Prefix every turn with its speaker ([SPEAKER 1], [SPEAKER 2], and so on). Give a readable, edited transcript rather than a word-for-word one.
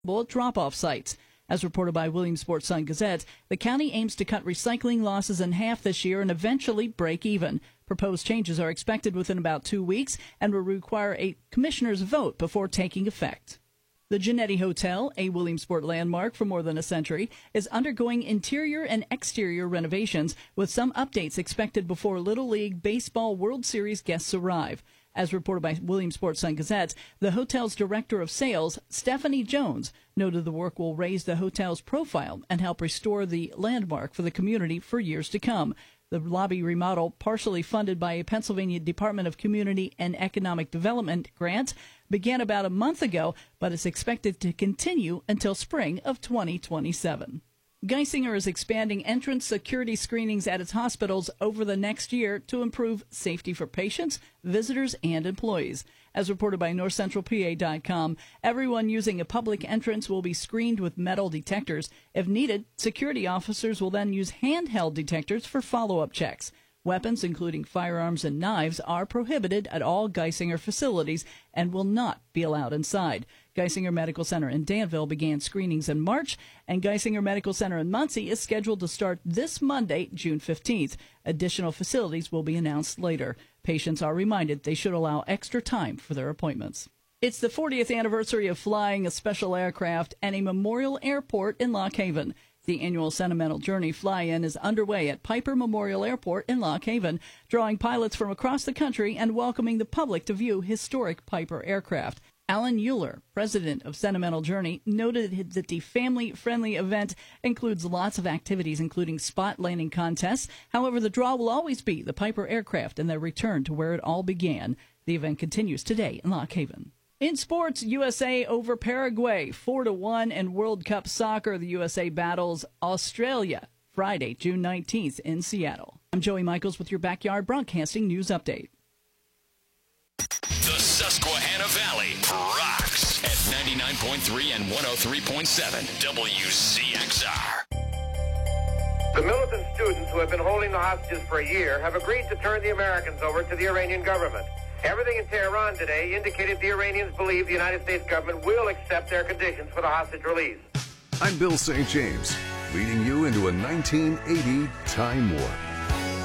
[SPEAKER 1] drop-off sites. As reported by Williamsport Sun-Gazette, the county aims to cut recycling losses in half this year and eventually break even. Proposed changes are expected within about 2 weeks and will require a commissioner's vote before taking effect. The Genetti Hotel, a Williamsport landmark for more than a century, is undergoing interior and exterior renovations, with some updates expected before Little League Baseball World Series guests arrive. As reported by Williamsport Sun-Gazette, the hotel's director of sales, Stephanie Jones, noted the work will raise the hotel's profile and help restore the landmark for the community for years to come. The lobby remodel, partially funded by a Pennsylvania Department of Community and Economic Development grant, began about a month ago, but is expected to continue until spring of 2027. Geisinger is expanding entrance security screenings at its hospitals over the next year to improve safety for patients, visitors, and employees. As reported by NorthCentralPA.com, everyone using a public entrance will be screened with metal detectors. If needed, security officers will then use handheld detectors for follow-up checks. Weapons, including firearms and knives, are prohibited at all Geisinger facilities and will not be allowed inside. Geisinger Medical Center in Danville began screenings in March, and Geisinger Medical Center in Muncie is scheduled to start this Monday, June 15th. Additional facilities will be announced later. Patients are reminded they should allow extra time for their appointments. It's the 40th anniversary of flying a special aircraft and a memorial airport in Lock Haven. The annual Sentimental Journey fly-in is underway at Piper Memorial Airport in Lock Haven, drawing pilots from across the country and welcoming the public to view historic Piper aircraft. Alan Euler, president of Sentimental Journey, noted that the family-friendly event includes lots of activities, including spot landing contests. However, the draw will always be the Piper aircraft and their return to where it all began. The event continues today in Lock Haven. In sports, USA over Paraguay, 4-1 in World Cup soccer. The USA battles Australia Friday, June 19th in Seattle. I'm Joey Michaels with your Backyard Broadcasting News Update.
[SPEAKER 2] The Susquehanna Valley rocks at 99.3 and 103.7 WCXR.
[SPEAKER 3] The militant students who have been holding the hostages for a year have agreed to turn the Americans over to the Iranian government. Everything in Tehran today indicated the Iranians believe the United States government will accept their conditions for the hostage release.
[SPEAKER 4] I'm Bill St. James, leading you into a 1980 time warp.